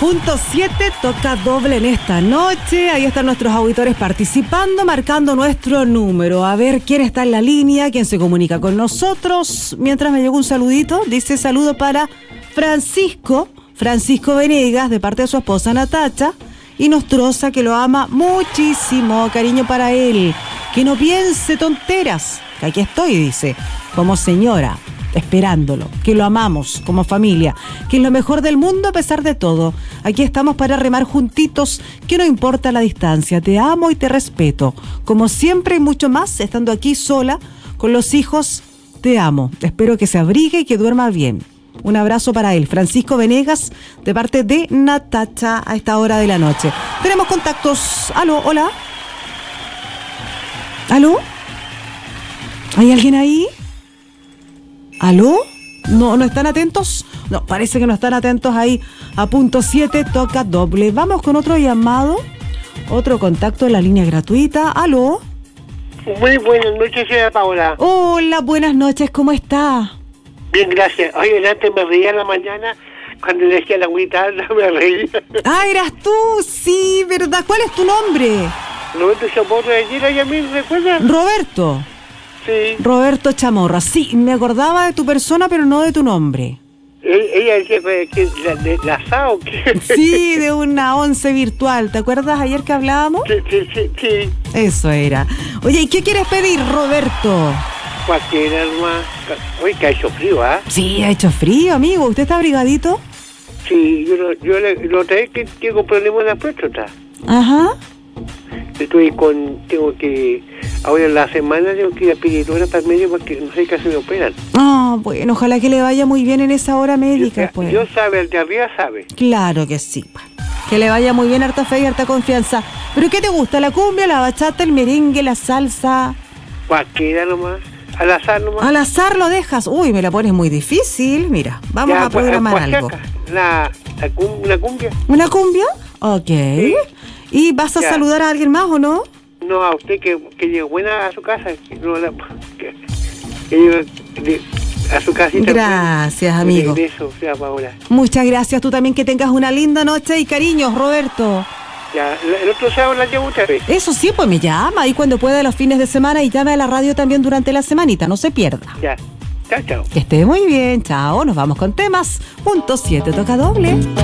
Punto 7 toca doble en esta noche. Ahí están nuestros auditores participando, marcando nuestro número. A ver quién está en la línea, quién se comunica con nosotros. Mientras me llegó un saludito, dice saludo para Francisco Venegas, de parte de su esposa Natacha, y Nostroza, que lo ama muchísimo. Cariño para él. Que no piense tonteras, que aquí estoy, dice, como señora, esperándolo, que lo amamos como familia, que es lo mejor del mundo a pesar de todo. Aquí estamos para remar juntitos, que no importa la distancia. Te amo y te respeto, como siempre y mucho más, estando aquí sola con los hijos. Te amo, espero que se abrigue y que duerma bien. Un abrazo para él, Francisco Venegas, de parte de Natacha, a esta hora de la noche. Tenemos contactos. Aló, hola. ¿Aló? ¿Hay alguien ahí? ¿Aló? ¿No están atentos? No, parece que no están atentos ahí. A punto 7 toca doble. Vamos con otro llamado. Otro contacto en la línea gratuita. ¿Aló? Muy buenas noches, señora Paola. Hola, buenas noches. ¿Cómo está? Bien, gracias. Oye, antes me reía en la mañana cuando le decía la agüita alta, me reía. Ah, eras tú. Sí, ¿verdad? ¿Cuál es tu nombre? Roberto Chamorro de ayer, ¿ya me recuerdas? Roberto. Sí. Roberto Chamorro. Sí, me acordaba de tu persona, pero no de tu nombre. Ella decía que la asado. Sí, de una 11 virtual. ¿Te acuerdas ayer que hablábamos? Sí. Eso era. Oye, ¿y qué quieres pedir, Roberto? Cualquiera nomás. Oye, que ha hecho frío, ¿ah? Sí, ha hecho frío, amigo. ¿Usted está abrigadito? Sí, yo lo traje que tengo problemas de la próstata. Ajá. Tengo que, ahora en la semana tengo que ir a pedir hora para el medio porque no sé qué se me operan. Ah, bueno, ojalá que le vaya muy bien en esa hora médica, pues. Dios sabe, el de arriba sabe. Claro que sí, pues. Que le vaya muy bien, harta fe y harta confianza. ¿Pero qué te gusta? ¿La cumbia, la bachata, el merengue, la salsa? Cualquiera nomás, al azar nomás. Al azar lo dejas. Uy, me la pones muy difícil. Mira, vamos a programar algo. Una cumbia. ¿Una cumbia? Ok. Sí. ¿Y vas a saludar a alguien más o no? No, a usted que llegue buena a su casa. Que llegue a su casita. Gracias, amigo. Eso, sea Paola. Muchas gracias. Tú también, que tengas una linda noche y cariños, Roberto. Ya, el otro sábado la llamo otra vez. Eso sí, pues me llama y cuando pueda los fines de semana, y llame a la radio también durante la semanita, no se pierda. Ya, chao. Que esté muy bien, chao. Nos vamos con temas. Punto 7 toca doble.